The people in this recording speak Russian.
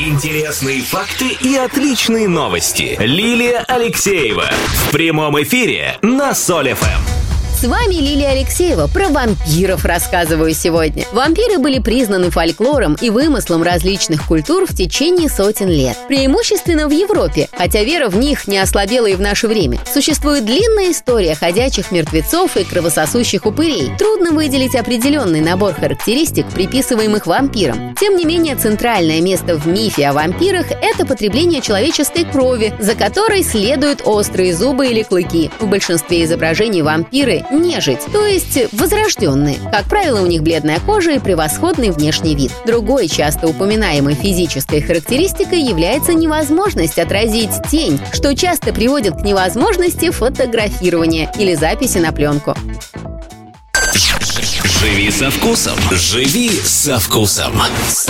Интересные факты и отличные новости. Лилия Алексеева в прямом эфире на Соль ФМ. С вами Лилия Алексеева. Про вампиров рассказываю сегодня. Вампиры были признаны фольклором и вымыслом различных культур в течение сотен лет. Преимущественно в Европе, хотя вера в них не ослабела и в наше время. Существует длинная история ходячих мертвецов и кровососущих упырей. Трудно выделить определенный набор характеристик, приписываемых вампирам. Тем не менее, центральное место в мифе о вампирах – это потребление человеческой крови, за которой следуют острые зубы или клыки. В большинстве изображений вампиры – нежить, то есть возрожденные. Как правило, у них бледная кожа и превосходный внешний вид. Другой часто упоминаемой физической характеристикой является невозможность отразить тень, что часто приводит к невозможности фотографирования или записи на пленку. Живи со вкусом. Живи со вкусом.